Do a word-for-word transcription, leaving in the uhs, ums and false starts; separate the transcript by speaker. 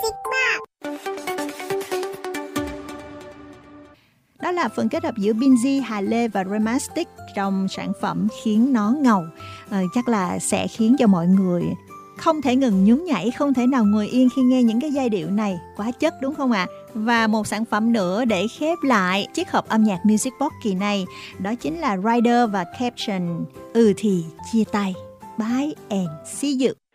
Speaker 1: Đó là phần kết hợp giữa Binz, Hà Lê và Remastered trong sản phẩm Khiến Nó Ngầu. À, chắc là sẽ khiến cho mọi người không thể ngừng nhún nhảy, không thể nào ngồi yên khi nghe những cái giai điệu này. Quá chất đúng không ạ? À? Và một sản phẩm nữa để khép lại chiếc hộp âm nhạc Music Box kỳ này, đó chính là Rider và Caption. Ừ thì chia tay. Bye and see you.